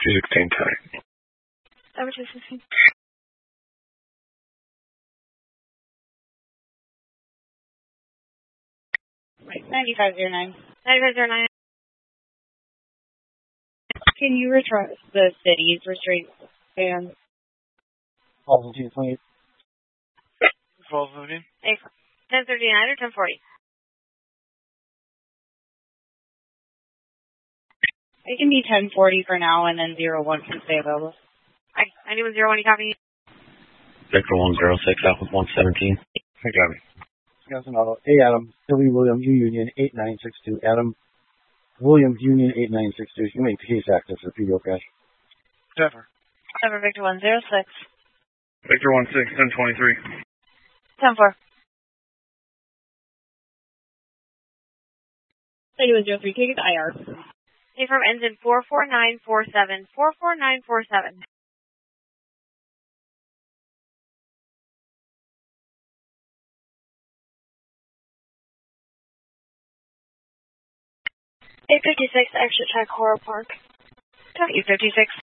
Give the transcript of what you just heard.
216 time. Over 216. Right, 9509. 9509. Can you retrace the cities restraint and 12:15, 12:15. 1039 or 1040? It can be 1040 for now, and then 01 can stay available. Hi, 9101, you copy? Victor 106, Alpha 117. I got it. Hey, Adam. Billy William, U Union 8962. Adam William Union 8962. You make case access for PDO cache. Zephyr. Zephyr Victor 106. Victor 16, 1023. 10-4. 9103, can you get the IR? Hey, from ends in 44947. 44947. Hey, 56, exit check Horror Park. 56.